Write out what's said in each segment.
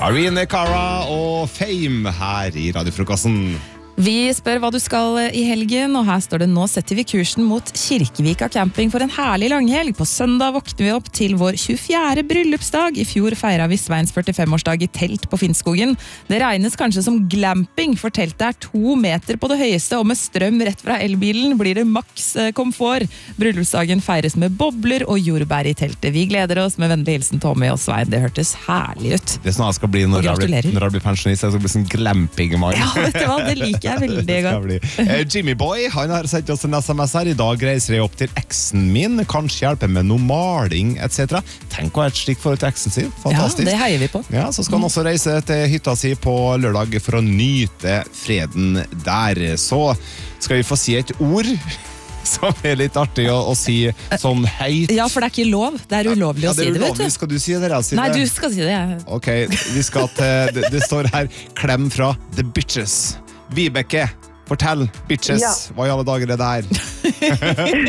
Irene Cara og Fame her i Radiofrokosten. Vi spør hva du skal i helgen, og her står det: nå setter vi kursen mot Kirkevika camping for en herlig langhelg. På søndag våkner vi opp til vår 24. bryllupsdag. I fjor feiret vi Sveins 45-årsdag i telt på Finnskogen. Det regnes kanskje som glamping, for teltet er 2 meter på det høyeste, og med strøm rett fra elbilen blir det maks komfort. Bryllupsdagen feires med bobler og jordbær i teltet. Vi gleder oss, med vennlig hilsen Tommy og Svein. Det hørtes herlig ut. Det er sånn jeg skal bli når jeg blir pensjonist. Jeg skal bli sånn glamping-mann. Ja, vet du hva? Det liker jeg veldig godt. Jimmy Boy, han har sendt oss en SMS her. I dag reiser jeg opp til eksen min. Kanskje hjelpe med noe maling, etc. Tenk å ha et slikt forhold til eksen sin. Fantastisk. Ja, det heier vi på. Ja, så skal han også reise til hytta si på lørdag for å nyte freden der. Så skal vi få si et ord som er litt artig å si sånn høyt. Ja, for det er ikke lov. Det er ulovlig å si det, vet du. Skal du si det? Nei, du skal si det. Ok, vi skal til, det står her, klem fra The Bitches. Vibeke, fortell, bitches, hva i alle dager er det her?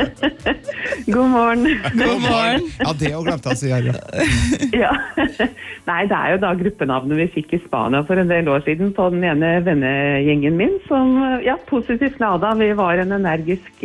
God morgen. God morgen. Ja, det har jeg glemt å si her, Ja. Nei, det er jo da gruppenavnet vi fikk i Spania for en del år siden på den ene vennegjengen min, som, positivt lada. Vi var en energisk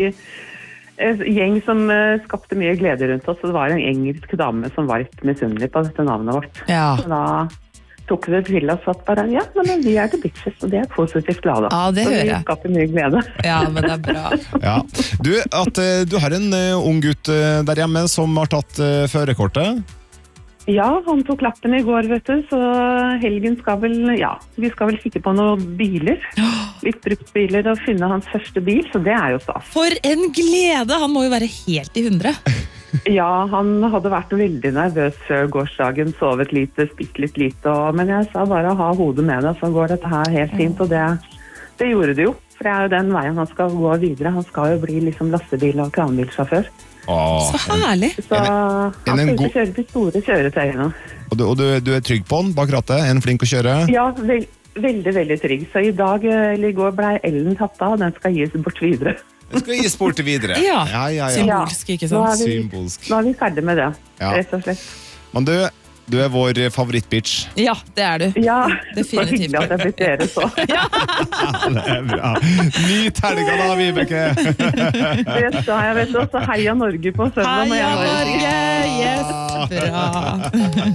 gjeng som skapte mye glede rundt oss, og det var en engelsk dame som var litt misunnelig på dette navnet vårt. Ja. Så da tok vi til oss at bare, men vi er til bitches, og det er positivt glada. Ja, det hører jeg. Så vi skaper mye glede. Ja, men det er bra. Ja. Du har en ung gutt der hjemme som har tatt førerkortet. Ja, han tok lappen i går, vet du, så helgen skal vel, vi skal vel kikke på noen biler. Litt brukt biler og finne hans første bil, så det er jo stas. For en glede! Han må jo være helt i 100. Ja, han hadde vært veldig nervøs før gårsdagen, sovet lite, spist litt lite, men jeg sa bare ha hodet med det, så går dette her helt fint, og det gjorde det jo. For det er jo den veien han skal gå videre. Han skal jo bli liksom lastebil- og kranbilsjåfør. Så herlig! Så han skal ikke kjøre de store kjøretøyene. Og du er trygg på han bak rattet? Er han flink å kjøre? Ja, veldig, veldig trygg. Så i dag, eller i går, ble Ellen tatt av, og den skal gis bort videre. Den skal gis bort videre. Ja. Symbolsk, ikke sant? Nå er vi ferdig med det, rett og slett. Men du er vår favorittbitch. Ja, det er du. Ja, definitivt. hyggelig at jeg blitt dere så. Ja, det er bra. Nyt helga da, Vibeke! Det skal jeg, vet du, og så heia Norge på søndag. Heia Norge! Yes, bra!